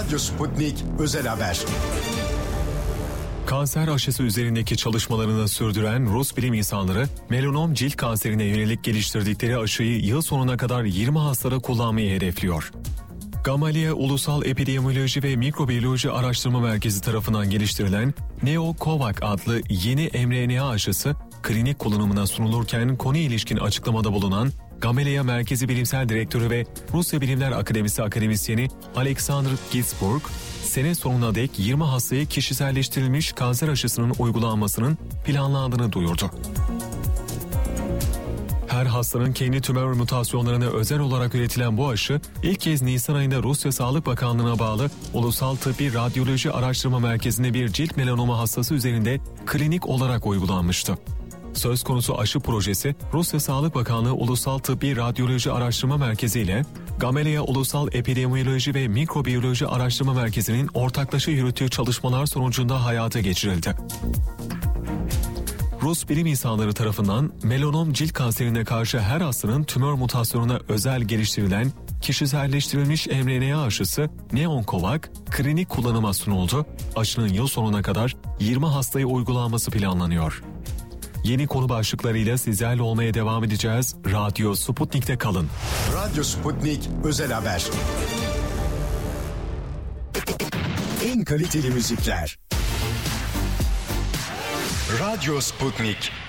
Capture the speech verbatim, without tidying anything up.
Radyo Sputnik Özel Haber. Kanser aşısı üzerindeki çalışmalarını sürdüren Rus bilim insanları, melanom cilt kanserine yönelik geliştirdikleri aşıyı yıl sonuna kadar yirmi hastada kullanmayı hedefliyor. Gamaleya Ulusal Epidemiyoloji ve Mikrobiyoloji Araştırma Merkezi tarafından geliştirilen NeoCovax adlı yeni mRNA aşısı, klinik kullanımına sunulurken konuya ilişkin açıklamada bulunan Gamaleya Merkezi Bilimsel Direktörü ve Rusya Bilimler Akademisi akademisyeni Alexander Ginsburg, sene sonuna dek yirmi hastaya kişiselleştirilmiş kanser aşısının uygulanmasının planlandığını duyurdu. Her hastanın kendi tümör mutasyonlarına özel olarak üretilen bu aşı, ilk kez Nisan ayında Rusya Sağlık Bakanlığı'na bağlı Ulusal Tıbbi Radyoloji Araştırma Merkezi'nde bir cilt melanoma hastası üzerinde klinik olarak uygulanmıştı. Söz konusu aşı projesi, Rusya Sağlık Bakanlığı Ulusal Tıbbi Radyoloji Araştırma Merkezi ile Gamaleya Ulusal Epidemiyoloji ve Mikrobiyoloji Araştırma Merkezi'nin ortaklaşa yürüttüğü çalışmalar sonucunda hayata geçirildi. Rus bilim insanları tarafından melanom cilt kanserine karşı her hastanın tümör mutasyonuna özel geliştirilen kişiselleştirilmiş mRNA aşısı NeoCovax klinik kullanıma sunuldu. Aşının yıl sonuna kadar yirmi hastaya uygulanması planlanıyor. Yeni konu başlıklarıyla sizlerle olmaya devam edeceğiz. Radyo Sputnik'te kalın. Radyo Sputnik Özel Haber. En kaliteli müzikler. Radyo Sputnik.